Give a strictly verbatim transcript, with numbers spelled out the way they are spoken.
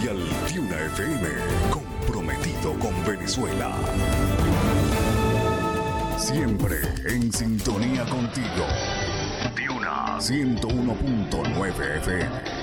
Radial Tiuna F M, comprometido con Venezuela. Siempre en sintonía contigo. Tiuna ciento uno punto nueve F M.